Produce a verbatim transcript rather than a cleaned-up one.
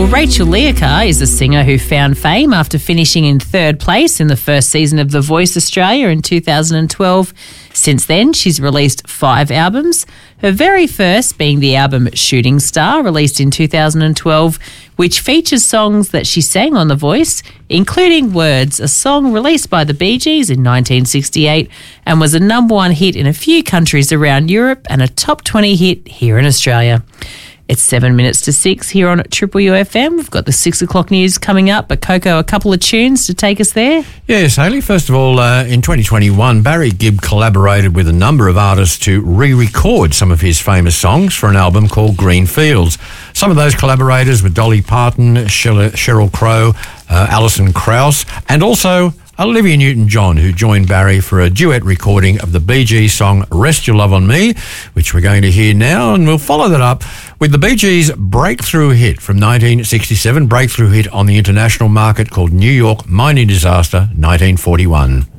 Rachel Learcar is a singer who found fame after finishing in third place in the first season of The Voice Australia in two thousand twelve. Since then, she's released five albums, her very first being the album Shooting Star, released in two thousand twelve, which features songs that she sang on The Voice, including Words, a song released by the Bee Gees in nineteen sixty-eight and was a number one hit in a few countries around Europe and a top twenty hit here in Australia. It's seven minutes to six here on Triple U F M. We've got the six o'clock news coming up, but Coco, a couple of tunes to take us there. Yes, Hayley. First of all, uh, in twenty twenty-one, Barry Gibb collaborated with a number of artists to re-record some of his famous songs for an album called Green Fields. Some of those collaborators were Dolly Parton, Sheryl, Sheryl Crow, uh, Alison Krauss, and also Olivia Newton-John, who joined Barry for a duet recording of the Bee Gees song Rest Your Love on Me, which we're going to hear now, and we'll follow that up with the Bee Gees' breakthrough hit from nineteen sixty-seven, breakthrough hit on the international market called New York Mining Disaster nineteen forty-one.